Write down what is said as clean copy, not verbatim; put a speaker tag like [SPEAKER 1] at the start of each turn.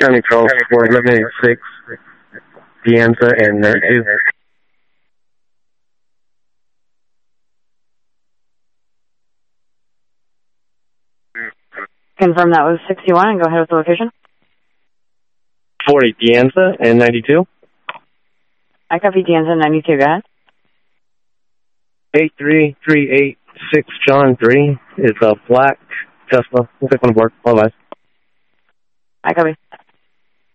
[SPEAKER 1] County 12 for 1186, Pienza and 92.
[SPEAKER 2] Confirm that was 61 and go ahead with the location.
[SPEAKER 1] 40 Pienza and 92.
[SPEAKER 2] I copy Pienza 92, go ahead.
[SPEAKER 1] 83386 John 3 is a black Tesla. We'll take one aboard. Bye-bye.
[SPEAKER 2] I copy.